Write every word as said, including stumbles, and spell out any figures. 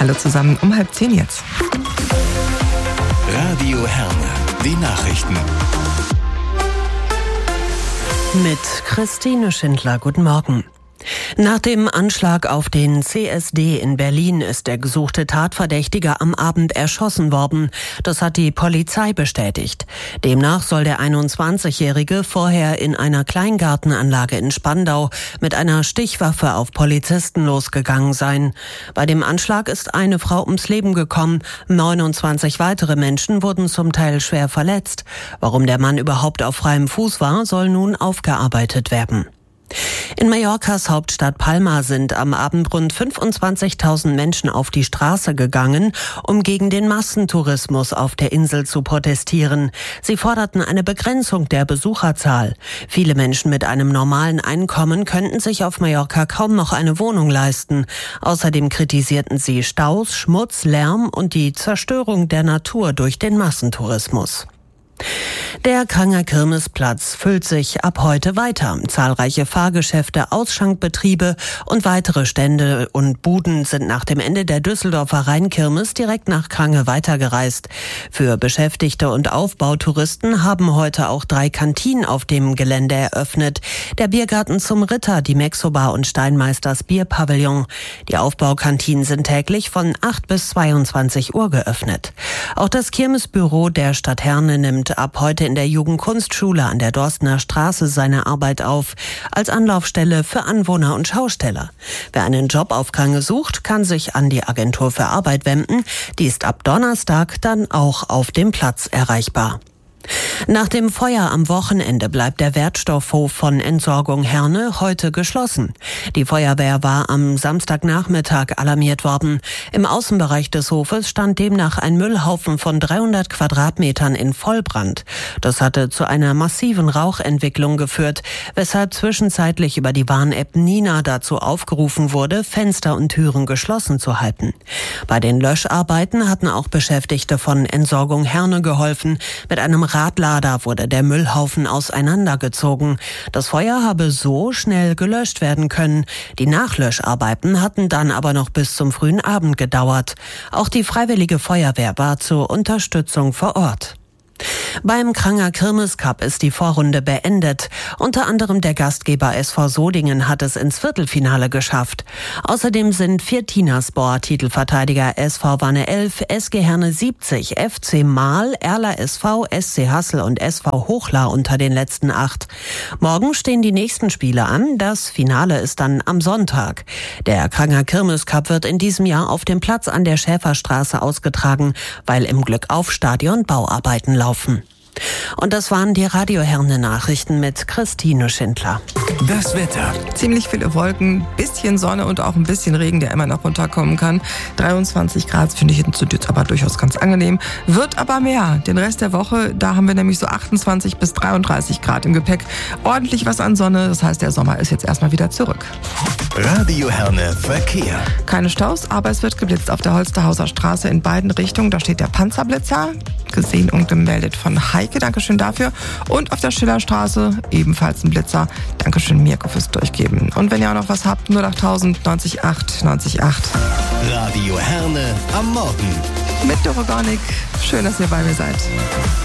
Hallo zusammen, um halb zehn jetzt. Radio Herne, die Nachrichten. Mit Christine Schindler, guten Morgen. Nach dem Anschlag auf den C S D in Berlin ist der gesuchte Tatverdächtige am Abend erschossen worden. Das hat die Polizei bestätigt. Demnach soll der einundzwanzigjährige vorher in einer Kleingartenanlage in Spandau mit einer Stichwaffe auf Polizisten losgegangen sein. Bei dem Anschlag ist eine Frau ums Leben gekommen. neunundzwanzig weitere Menschen wurden zum Teil schwer verletzt. Warum der Mann überhaupt auf freiem Fuß war, soll nun aufgearbeitet werden. In Mallorcas Hauptstadt Palma sind am Abend rund fünfundzwanzigtausend Menschen auf die Straße gegangen, um gegen den Massentourismus auf der Insel zu protestieren. Sie forderten eine Begrenzung der Besucherzahl. Viele Menschen mit einem normalen Einkommen könnten sich auf Mallorca kaum noch eine Wohnung leisten. Außerdem kritisierten sie Staus, Schmutz, Lärm und die Zerstörung der Natur durch den Massentourismus. Der Kranger Kirmesplatz füllt sich ab heute weiter. Zahlreiche Fahrgeschäfte, Ausschankbetriebe und weitere Stände und Buden sind nach dem Ende der Düsseldorfer Rheinkirmes direkt nach Krange weitergereist. Für Beschäftigte und Aufbautouristen haben heute auch drei Kantinen auf dem Gelände eröffnet. Der Biergarten zum Ritter, die Mexobar und Steinmeisters Bierpavillon. Die Aufbaukantinen sind täglich von acht bis zweiundzwanzig Uhr geöffnet. Auch das Kirmesbüro der Stadt Herne nimmt ab heute in der Jugendkunstschule an der Dorstener Straße seine Arbeit auf, als Anlaufstelle für Anwohner und Schausteller. Wer einen Job auf Krange sucht, kann sich an die Agentur für Arbeit wenden. Die ist ab Donnerstag dann auch auf dem Platz erreichbar. Nach dem Feuer am Wochenende bleibt der Wertstoffhof von Entsorgung Herne heute geschlossen. Die Feuerwehr war am Samstagnachmittag alarmiert worden. Im Außenbereich des Hofes stand demnach ein Müllhaufen von dreihundert Quadratmetern in Vollbrand. Das hatte zu einer massiven Rauchentwicklung geführt, weshalb zwischenzeitlich über die Warn-App Nina dazu aufgerufen wurde, Fenster und Türen geschlossen zu halten. Bei den Löscharbeiten hatten auch Beschäftigte von Entsorgung Herne geholfen. Mit einem Radlader wurde der Müllhaufen auseinandergezogen. Das Feuer habe so schnell gelöscht werden können. Die Nachlöscharbeiten hatten dann aber noch bis zum frühen Abend gedauert. Auch die Freiwillige Feuerwehr war zur Unterstützung vor Ort. Beim Kranger Kirmes-Cup ist die Vorrunde beendet. Unter anderem der Gastgeber S V Sodingen hat es ins Viertelfinale geschafft. Außerdem sind vier Tinaspor-Titelverteidiger S V Wanne elf, S G Herne siebzig, F C Mahl, Erla S V, S C Hassel und S V Hochla unter den letzten acht. Morgen stehen die nächsten Spiele an. Das Finale ist dann am Sonntag. Der Kranger Kirmes-Cup wird in diesem Jahr auf dem Platz an der Schäferstraße ausgetragen, weil im Glückauf-Stadion Bauarbeiten laufen. Und das waren die Radio Herne Nachrichten mit Christine Schindler. Das Wetter. Ziemlich viele Wolken, bisschen Sonne und auch ein bisschen Regen, der immer noch runterkommen kann. dreiundzwanzig Grad finde ich jetzt aber durchaus ganz angenehm. Wird aber mehr. Den Rest der Woche, da haben wir nämlich so achtundzwanzig bis dreiunddreißig Grad im Gepäck. Ordentlich was an Sonne, das heißt, der Sommer ist jetzt erstmal wieder zurück. Radio Herne Verkehr. Keine Staus, aber es wird geblitzt auf der Holsterhauser Straße in beiden Richtungen. Da steht der Panzerblitzer, gesehen und gemeldet von Heike. Dankeschön dafür. Und auf der Schillerstraße ebenfalls ein Blitzer. Dankeschön, Mirko, fürs Durchgeben. Und wenn ihr auch noch was habt, null acht tausend neunzig acht neunzig acht. Radio Herne am Morgen. Mit Dorogonik. Schön, dass ihr bei mir seid.